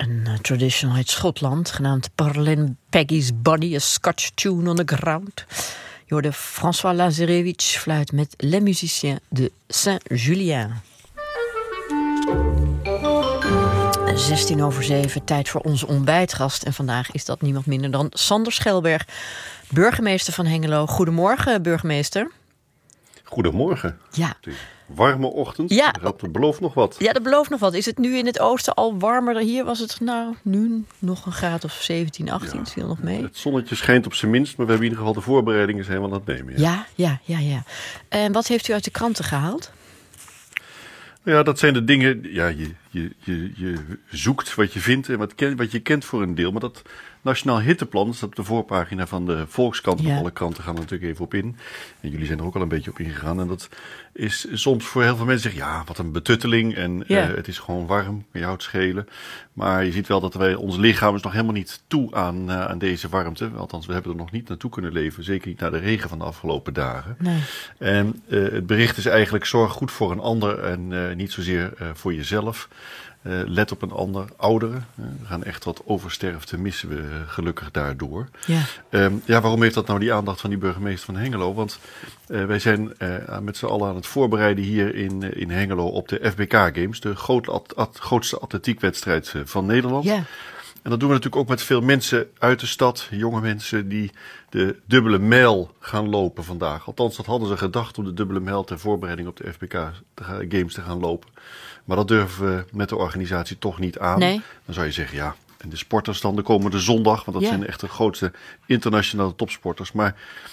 een traditional uit Schotland, genaamd Parlin Peggy's Body, a Scotch tune on the ground. Je hoorde François Lazarevich fluit met Les Musiciens de Saint-Julien. 7:16, tijd voor onze ontbijtgast. En vandaag is dat niemand minder dan Sander Schelberg, burgemeester van Hengelo. Goedemorgen, burgemeester. Goedemorgen. Ja. Het is een warme ochtend. Ja. Dat belooft nog wat. Ja, dat belooft nog wat. Is het nu in het oosten al warmer? Hier was het nu nog een graad of 17, 18. Het viel nog mee. Het zonnetje schijnt op zijn minst, maar we hebben in ieder geval de voorbereidingen zijn wel aan het nemen. Ja. En wat heeft u uit de kranten gehaald? Ja, dat zijn de dingen. Ja, je zoekt wat je vindt en wat je kent voor een deel. Maar dat Nationaal Hitteplan, dat staat op de voorpagina van de Volkskrant. Ja. Alle kranten gaan er natuurlijk even op in. En jullie zijn er ook al een beetje op ingegaan. En dat is soms voor heel veel mensen zeggen, ja, wat een betutteling. En het is gewoon warm, je houdt schelen. Maar je ziet wel dat ons lichaam is nog helemaal niet toe aan deze warmte. Althans, we hebben er nog niet naartoe kunnen leven. Zeker niet naar de regen van de afgelopen dagen. Nee. En het bericht is eigenlijk, zorg goed voor een ander en niet zozeer voor jezelf. Let op een ander, ouderen. We gaan echt wat oversterfte missen we gelukkig daardoor. Ja. Waarom heeft dat nou die aandacht van die burgemeester van Hengelo? Want wij zijn met z'n allen aan het voorbereiden hier in Hengelo op de FBK Games. De grootste atletiekwedstrijd van Nederland. Ja. En dat doen we natuurlijk ook met veel mensen uit de stad. Jonge mensen die de dubbele mijl gaan lopen vandaag. Althans, dat hadden ze gedacht om de dubbele mijl ter voorbereiding op de FBK Games te gaan lopen. Maar dat durven we met de organisatie toch niet aan. Nee. Dan zou je zeggen, ja, en de sporters dan de komende zondag. Want dat zijn echt de grootste internationale topsporters. Maar